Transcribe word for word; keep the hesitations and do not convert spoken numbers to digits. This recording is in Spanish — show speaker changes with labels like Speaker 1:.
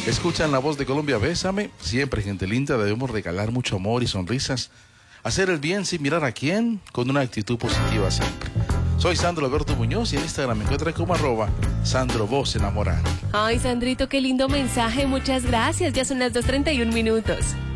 Speaker 1: Escuchan La Voz de Colombia, Bésame. Siempre, gente linda, debemos regalar mucho amor y sonrisas. Hacer el bien sin mirar a quién, con una actitud positiva siempre. Soy Sandro Alberto Muñoz y en Instagram me encuentra como arroba Sandro Voz Enamorada.
Speaker 2: Ay, Sandrito, qué lindo mensaje. Muchas gracias. Ya son las dos treinta y un minutos.